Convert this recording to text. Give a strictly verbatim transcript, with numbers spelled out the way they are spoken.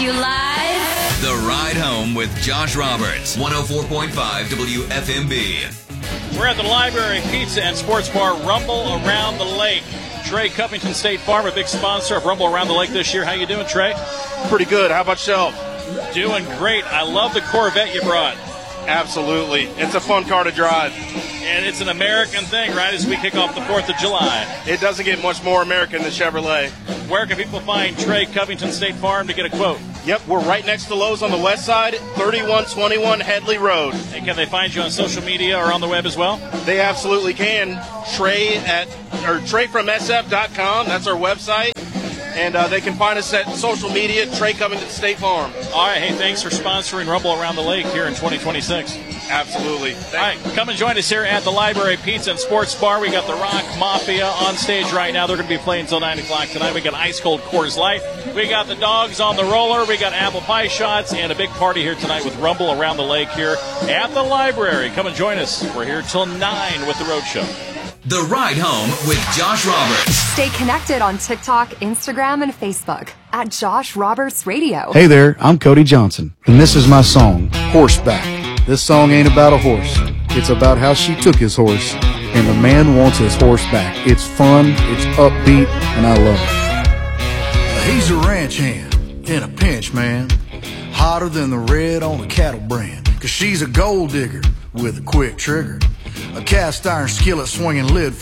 you live. The Ride Home with Josh Roberts, one oh four point five W F M B. We're at the Library Pizza and Sports Bar, Rumble Around the Lake. Trey Covington State Farm, a big sponsor of Rumble Around the Lake this year. How you doing, Trey? Pretty good. How about yourself? Doing great. I love the Corvette you brought. Absolutely. It's a fun car to drive. And it's an American thing, right, as we kick off the fourth of July. It doesn't get much more American than Chevrolet. Where can people find Trey Covington State Farm to get a quote? Yep, we're right next to Lowe's on the west side, thirty-one twenty-one Headley Road. And can they find you on social media or on the web as well? They absolutely can. Trey at or Trey from S F dot com. That's our website. And uh, they can find us at social media, Trey Covington State Farm. All right, hey, thanks for sponsoring Rumble Around the Lake here in twenty twenty-six. Absolutely. Thank All right, come and join us here at the Library Pizza and Sports Bar. We got the Rock Mafia on stage right now. They're going to be playing until nine o'clock tonight. We got Ice Cold Coors Light. We got the Dogs on the roller. We got apple pie shots and a big party here tonight with Rumble Around the Lake here at the Library. Come and join us. We're here till nine with the Road Show. The Ride Home with Josh Roberts. Stay connected on TikTok, Instagram, and Facebook at Josh Roberts Radio. Hey there, I'm Cody Johnson, and this is my song, Horseback. This song ain't about a horse. It's about how she took his horse, and the man wants his horse back. It's fun, it's upbeat, and I love it. He's a ranch hand in a pinch, man. Hotter than the red on a cattle brand. Cause she's a gold digger with a quick trigger. A cast iron skillet swinging lid